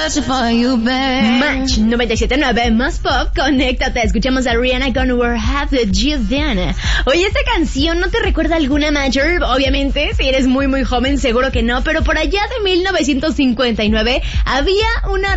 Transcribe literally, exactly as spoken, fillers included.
searching for you, babe. Match noventa y siete punto nueve, más pop, conéctate. Escuchamos a Rihanna con Where Have You Been. Oye, ¿esta canción no te recuerda alguna Major? Obviamente, si eres muy muy joven, seguro que no, pero por allá de mil novecientos cincuenta y nueve había una